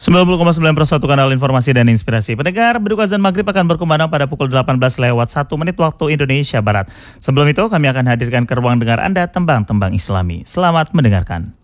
90,9 kanal informasi dan inspirasi. Pendengar, beduk azan maghrib akan berkumandang pada pukul 18:01 waktu Indonesia Barat. Sebelum itu kami akan hadirkan ke ruang dengar Anda tembang-tembang Islami. Selamat mendengarkan.